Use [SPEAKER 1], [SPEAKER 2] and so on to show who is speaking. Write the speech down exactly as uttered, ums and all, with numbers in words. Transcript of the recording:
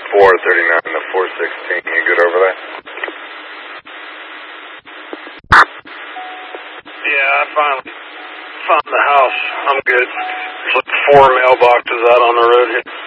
[SPEAKER 1] four thirty-nine to four sixteen. You good over there?
[SPEAKER 2] Yeah, I finally found the house. I'm good. There's like four mailboxes out on the road here.